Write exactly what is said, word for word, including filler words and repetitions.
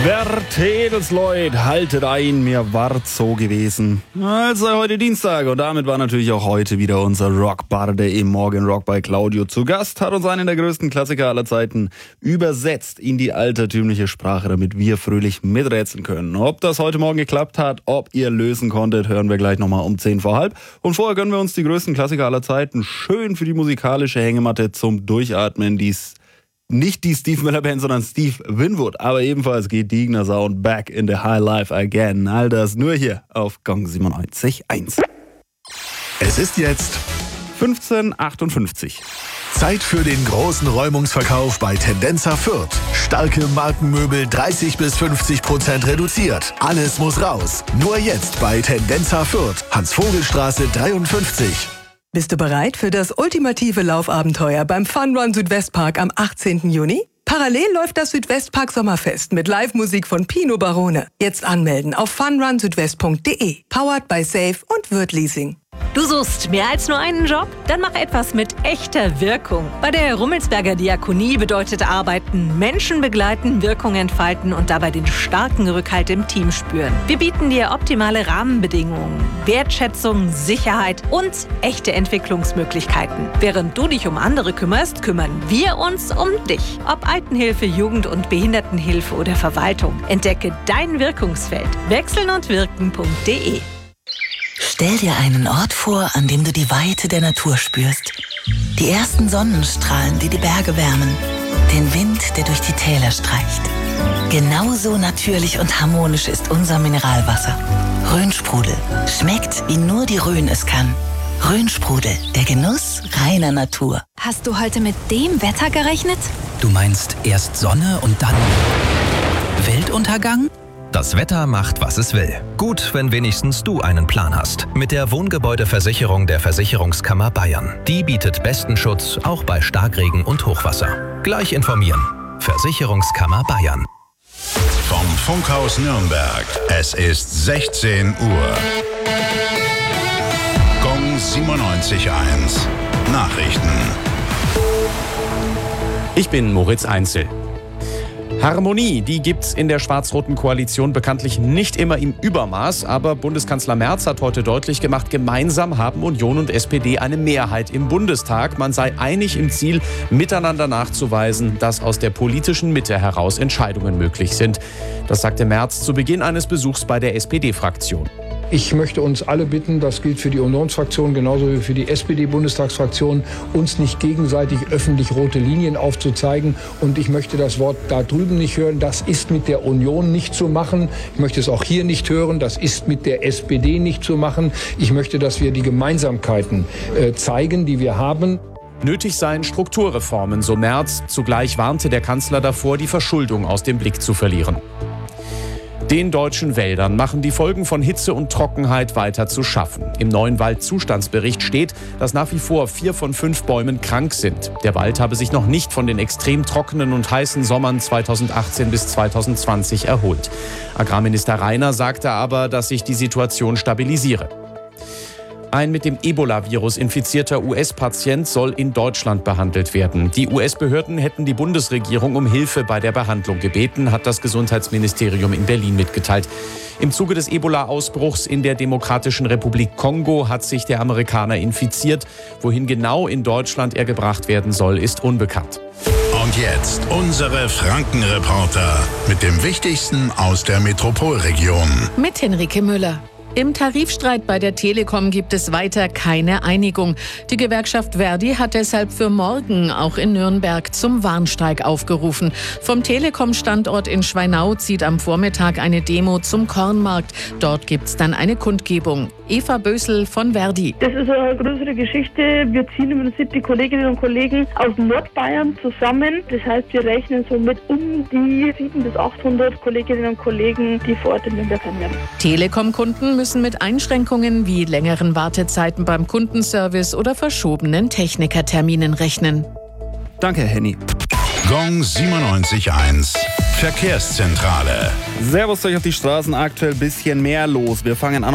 Vertedes Leute, haltet ein, mir wart so gewesen. Es sei heute Dienstag und damit war natürlich auch heute wieder unser Rockbarde im Morgen Rock bei Claudio zu Gast, hat uns einen der größten Klassiker aller Zeiten übersetzt in die altertümliche Sprache, damit wir fröhlich miträtseln können. Ob das heute Morgen geklappt hat, ob ihr lösen konntet, hören wir gleich nochmal um zehn vor halb. Und vorher gönnen wir uns die größten Klassiker aller Zeiten schön für die musikalische Hängematte zum Durchatmen, die's nicht die Steve Miller Band, sondern Steve Winwood. Aber ebenfalls geht die Igna Sound back in the high life again. All das nur hier auf Gong siebenundneunzig Komma eins. Es ist jetzt fünfzehn Uhr achtundfünfzig. Zeit für den großen Räumungsverkauf bei Tendenza Fürth. Starke Markenmöbel dreißig bis fünfzig Prozent reduziert. Alles muss raus. Nur jetzt bei Tendenza Fürth. Hans-Vogel-Straße dreiundfünfzig. Bist du bereit für das ultimative Laufabenteuer beim Fun Run Südwestpark am achtzehnten Juni? Parallel läuft das Südwestpark Sommerfest mit Live-Musik von Pino Barone. Jetzt anmelden auf fun run südwest punkt de. Powered by Safe und Würth Leasing. Du suchst mehr als nur einen Job? Dann mach etwas mit echter Wirkung. Bei der Rummelsberger Diakonie bedeutet Arbeiten Menschen begleiten, Wirkung entfalten und dabei den starken Rückhalt im Team spüren. Wir bieten dir optimale Rahmenbedingungen, Wertschätzung, Sicherheit und echte Entwicklungsmöglichkeiten. Während du dich um andere kümmerst, kümmern wir uns um dich. Ob Altenhilfe, Jugend- und Behindertenhilfe oder Verwaltung. Entdecke dein Wirkungsfeld. wechseln und wirken punkt de. Stell dir einen Ort vor, an dem du die Weite der Natur spürst. Die ersten Sonnenstrahlen, die die Berge wärmen. Den Wind, der durch die Täler streicht. Genauso natürlich und harmonisch ist unser Mineralwasser. Rhönsprudel. Schmeckt, wie nur die Rhön es kann. Rhönsprudel, der Genuss reiner Natur. Hast du heute mit dem Wetter gerechnet? Du meinst erst Sonne und dann Weltuntergang? Das Wetter macht, was es will. Gut, wenn wenigstens du einen Plan hast. Mit der Wohngebäudeversicherung der Versicherungskammer Bayern. Die bietet besten Schutz, auch bei Starkregen und Hochwasser. Gleich informieren. Versicherungskammer Bayern. Vom Funkhaus Nürnberg. Es ist sechzehn Uhr. Gong siebenundneunzig Komma eins. Nachrichten. Ich bin Moritz Einzel. Harmonie, die gibt's in der schwarz-roten Koalition bekanntlich nicht immer im Übermaß, aber Bundeskanzler Merz hat heute deutlich gemacht, gemeinsam haben Union und S P D eine Mehrheit im Bundestag. Man sei einig im Ziel, miteinander nachzuweisen, dass aus der politischen Mitte heraus Entscheidungen möglich sind. Das sagte Merz zu Beginn eines Besuchs bei der S P D-Fraktion. Ich möchte uns alle bitten, das gilt für die Unionsfraktion genauso wie für die S P D-Bundestagsfraktion, uns nicht gegenseitig öffentlich rote Linien aufzuzeigen. Und ich möchte das Wort da drüben nicht hören, das ist mit der Union nicht zu machen. Ich möchte es auch hier nicht hören, das ist mit der S P D nicht zu machen. Ich möchte, dass wir die Gemeinsamkeiten äh, zeigen, die wir haben. Nötig seien Strukturreformen, so Merz. Zugleich warnte der Kanzler davor, die Verschuldung aus dem Blick zu verlieren. Den deutschen Wäldern machen die Folgen von Hitze und Trockenheit weiter zu schaffen. Im neuen Waldzustandsbericht steht, dass nach wie vor vier von fünf Bäumen krank sind. Der Wald habe sich noch nicht von den extrem trockenen und heißen Sommern zweitausendachtzehn bis zweitausendzwanzig erholt. Agrarminister Rainer sagte aber, dass sich die Situation stabilisiere. Ein mit dem Ebola-Virus infizierter U S-Patient soll in Deutschland behandelt werden. Die U S-Behörden hätten die Bundesregierung um Hilfe bei der Behandlung gebeten, hat das Gesundheitsministerium in Berlin mitgeteilt. Im Zuge des Ebola-Ausbruchs in der Demokratischen Republik Kongo hat sich der Amerikaner infiziert. Wohin genau in Deutschland er gebracht werden soll, ist unbekannt. Und jetzt unsere Franken-Reporter mit dem Wichtigsten aus der Metropolregion. Mit Henrike Müller. Im Tarifstreit bei der Telekom gibt es weiter keine Einigung. Die Gewerkschaft Verdi hat deshalb für morgen auch in Nürnberg zum Warnstreik aufgerufen. Vom Telekom-Standort in Schweinau zieht am Vormittag eine Demo zum Kornmarkt. Dort gibt es dann eine Kundgebung. Eva Bösel von Verdi. Das ist eine größere Geschichte. Wir ziehen im Prinzip die Kolleginnen und Kollegen aus Nordbayern zusammen. Das heißt, wir rechnen so mit um die siebenhundert bis achthundert Kolleginnen und Kollegen, die vor Ort in Nürnberg sein werden. Telekom-Kunden müssen mit Einschränkungen wie längeren Wartezeiten beim Kundenservice oder verschobenen Technikerterminen rechnen. Danke, Henny. Gong siebenundneunzig Komma eins. Verkehrszentrale. Servus euch auf die Straßen, aktuell ein bisschen mehr los. Wir fangen an